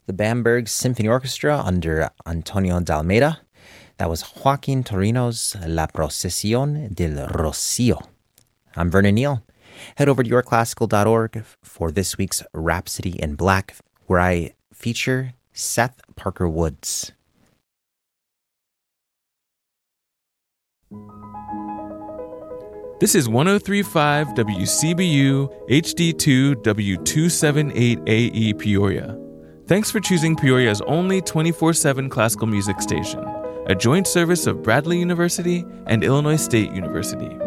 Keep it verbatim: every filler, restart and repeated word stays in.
the Bamberg Symphony Orchestra under Antonio D'Almeida. That was Joaquin Torino's La Procesión del Rocío. I'm Vernon Neal. Head over to your classical dot org for this week's Rhapsody in Black, where I feature Seth Parker Woods. This is one oh three point five W C B U H D two W two seventy-eight A E Peoria. Thanks for choosing Peoria's only twenty-four seven classical music station, a joint service of Bradley University and Illinois State University.